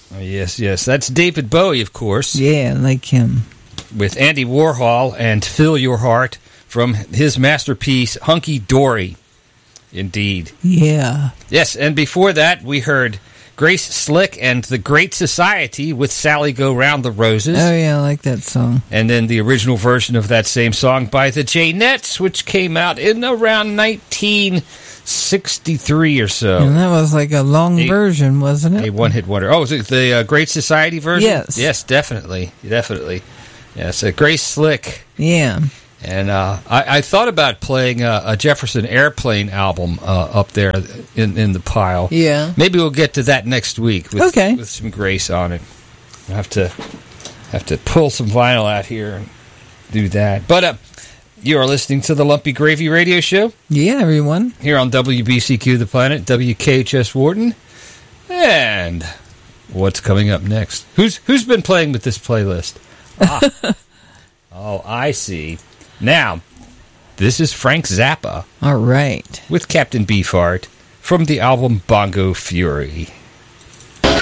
Oh, yes. That's David Bowie, of course. Yeah, I like him. With Andy Warhol and Fill Your Heart from his masterpiece, Hunky Dory. Indeed. Yeah. Yes, and before that, we heard Grace Slick and the Great Society with Sally Go Round the Roses. Oh, yeah, I like that song. And then the original version of that same song by the Jaynettes, which came out in around 1963 or so. And that was like a long version, wasn't it? A one-hit wonder. Oh, was it the Great Society version? Yes. Yes, definitely. Yes, Grace Slick. Yeah. And I thought about playing a Jefferson Airplane album up there in the pile. Yeah. Maybe we'll get to that next week with some Grace on it. I'll have to pull some vinyl out here and do that. But you are listening to the Lumpy Gravy Radio Show. Yeah, everyone. Here on WBCQ The Planet, WKHS Wharton. And what's coming up next? Who's been playing with this playlist? Oh, I see. Now, this is Frank Zappa. All right. With Captain Beefheart from the album Bongo Fury.